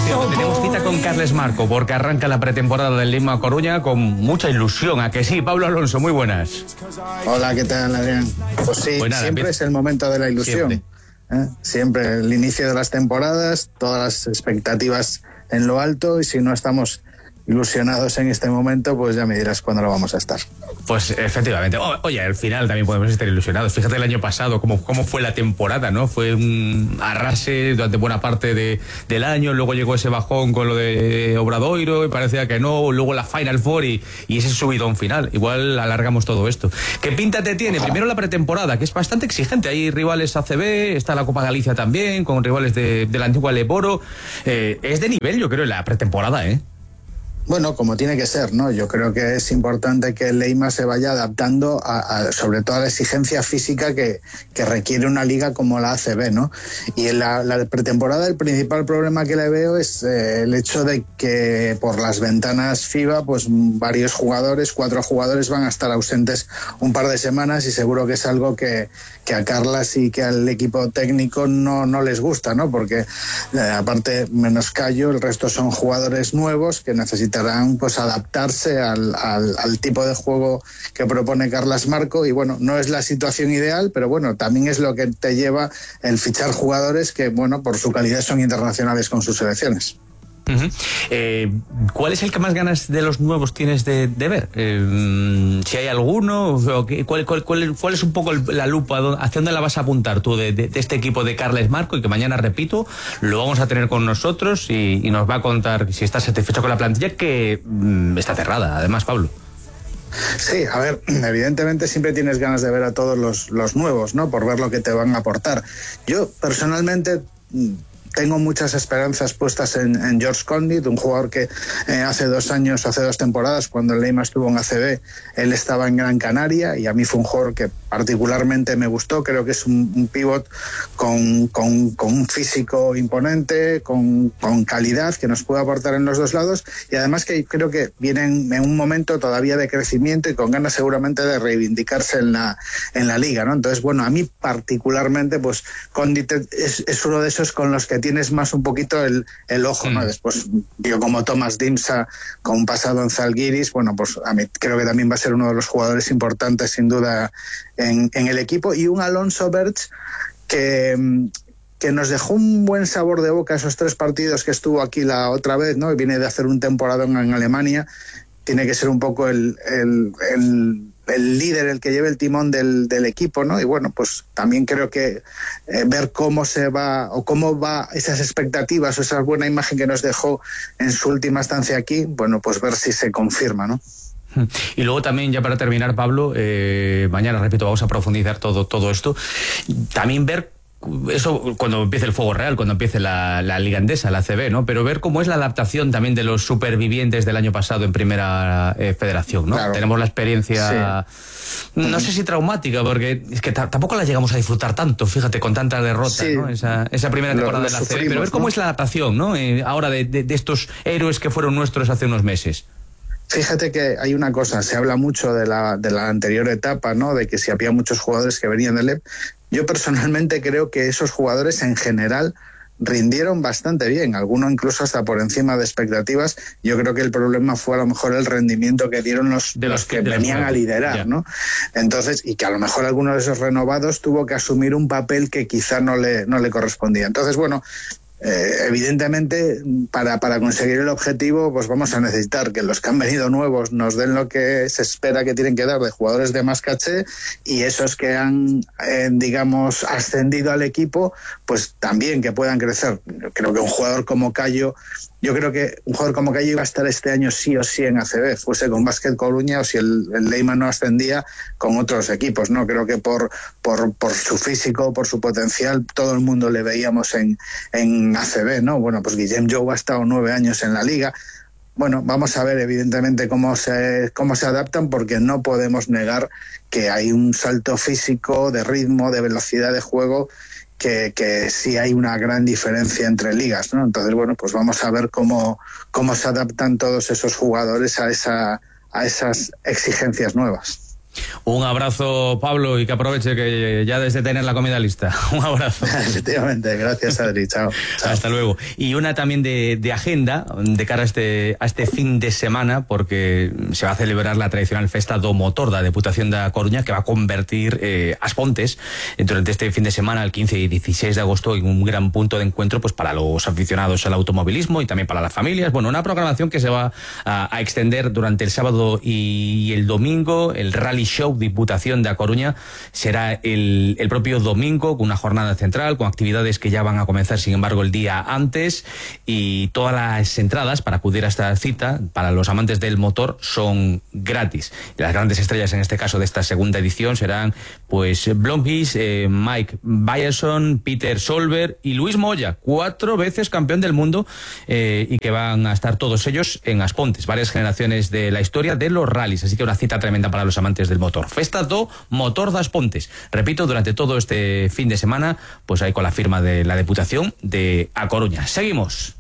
cierto, tenemos cita con Carles Marco porque arranca la pretemporada del Lima Coruña con mucha ilusión. ¿A que sí? Pablo Alonso, muy buenas. Hola, ¿qué tal, Adrián? Pues sí, pues nada, siempre es el momento de la ilusión. Siempre el inicio de las temporadas, todas las expectativas en lo alto, y si no estamos ilusionados en este momento, pues ya me dirás cuándo lo vamos a estar. Pues efectivamente. Oye, al final también podemos estar ilusionados. Fíjate el año pasado cómo fue la temporada, ¿no? Fue un arrase durante buena parte del año, luego llegó ese bajón con lo de Obradoiro y parecía que no, luego la Final Four y ese subidón final. Igual alargamos todo esto. ¿Qué pinta te tiene? Primero la pretemporada, que es bastante exigente. Hay rivales ACB, está la Copa Galicia también, con rivales de la antigua Leboro. Es de nivel, yo creo, la pretemporada, ¿eh? Bueno, como tiene que ser, ¿no? Yo creo que es importante que el Leima se vaya adaptando sobre todo a la exigencia física que requiere una liga como la ACB, ¿no? Y en la pretemporada el principal problema que le veo es el hecho de que por las ventanas FIBA, pues varios jugadores, 4 jugadores van a estar ausentes un par de semanas, y seguro que es algo que a Carlas y que al equipo técnico no les gusta, ¿no? Porque aparte, menos Cayo, el resto son jugadores nuevos que necesitarán pues adaptarse al tipo de juego que propone Carles Marco. Y bueno, no es la situación ideal, pero bueno, también es lo que te lleva el fichar jugadores que, bueno, por su calidad son internacionales con sus selecciones. ¿Cuál es el que más ganas de los nuevos tienes de ver? Si hay alguno, ¿cuál es un poco la lupa? ¿Hacia dónde la vas a apuntar tú de este equipo de Carles Marco? Y que mañana, repito, lo vamos a tener con nosotros y nos va a contar si está satisfecho con la plantilla, que está cerrada, además, Pablo. Sí, a ver, evidentemente siempre tienes ganas de ver a todos los nuevos, ¿no? Por ver lo que te van a aportar. Yo, personalmente, tengo muchas esperanzas puestas en George Condit, un jugador que hace 2 temporadas, cuando el Leima estuvo en ACB, él estaba en Gran Canaria, y a mí fue un jugador que particularmente me gustó. Creo que es un pívot con un físico imponente, con calidad, que nos puede aportar en los dos lados, y además que creo que viene en un momento todavía de crecimiento y con ganas seguramente de reivindicarse en la liga, ¿no? Entonces, bueno, a mí particularmente, pues Condit es uno de esos con los que tienes más un poquito el ojo, ¿no? Después, yo como Thomas Dimsa, con un pasado en Zalgiris, bueno, pues a mí creo que también va a ser uno de los jugadores importantes, sin duda, en el equipo. Y un Alonso Berch que nos dejó un buen sabor de boca esos 3 partidos que estuvo aquí la otra vez, ¿no? Y viene de hacer un temporada en Alemania. Tiene que ser un poco el líder, el que lleve el timón del equipo, ¿no? Y bueno, pues también creo que ver cómo va esas expectativas o esa buena imagen que nos dejó en su última estancia aquí, bueno, pues ver si se confirma, ¿no? Y luego también, ya para terminar, Pablo, mañana, repito, vamos a profundizar todo esto. También ver eso cuando empiece el fuego real, cuando empiece la Liga Endesa, la ACB, ¿no? Pero ver cómo es la adaptación también de los supervivientes del año pasado en Primera Federación, ¿no? Claro. Tenemos la experiencia, sí, no sé si traumática, porque es que tampoco la llegamos a disfrutar tanto, fíjate, con tanta derrota, sí, ¿no? Esa primera temporada de la ACB, pero ver cómo, ¿no?, es la adaptación, ¿no? Ahora de estos héroes que fueron nuestros hace unos meses. Fíjate que hay una cosa, se habla mucho de la anterior etapa, ¿no? De que si había muchos jugadores que venían del EP. Yo personalmente creo que esos jugadores en general rindieron bastante bien, algunos incluso hasta por encima de expectativas. Yo creo que el problema fue a lo mejor el rendimiento que dieron los que venían a liderar, ¿no? Entonces, y que a lo mejor alguno de esos renovados tuvo que asumir un papel que quizá no le correspondía. Entonces, bueno, evidentemente para conseguir el objetivo, pues vamos a necesitar que los que han venido nuevos nos den lo que se espera que tienen que dar de jugadores de más caché, y esos que han digamos ascendido al equipo, pues también que puedan crecer. Creo que un jugador como Cayo iba a estar este año sí o sí en ACB, fuese con Básquet Coruña o si el Leima no ascendía con otros equipos, ¿no? Creo que por su físico, por su potencial, todo el mundo le veíamos en ACB, ¿no? Bueno, pues Guillem Jou ha estado 9 años en la liga. Bueno, vamos a ver evidentemente cómo se adaptan, porque no podemos negar que hay un salto físico, de ritmo, de velocidad de juego, que sí hay una gran diferencia entre ligas, ¿no? Entonces, bueno, pues vamos a ver cómo se adaptan todos esos jugadores a esas exigencias nuevas. Un abrazo, Pablo, y que aproveche que ya desde tener la comida lista. Un abrazo. Efectivamente, gracias, Adri. Chao. Hasta luego. Y una también de agenda de cara a este fin de semana, porque se va a celebrar la tradicional Festa do Motor da Deputación da Coruña, que va a convertir As Pontes durante este fin de semana, el 15 y 16 de agosto, en un gran punto de encuentro pues para los aficionados al automovilismo y también para las familias. Bueno, una programación que se va a extender durante el sábado y el domingo. El Rally Show Diputación da Coruña será el propio domingo, con una jornada central, con actividades que ya van a comenzar, sin embargo, el día antes, y todas las entradas para acudir a esta cita, para los amantes del motor, son gratis. Y las grandes estrellas, en este caso, de esta segunda edición serán, pues, Blomqvist, Mike Bayerson, Peter Solberg y Luis Moya, 4 veces campeón del mundo, y que van a estar todos ellos en As Pontes, varias generaciones de la historia de los rallies, así que una cita tremenda para los amantes del motor. Festa do Motor das Pontes. Repito, durante todo este fin de semana, pues ahí con la firma de la Deputación de A Coruña. Seguimos.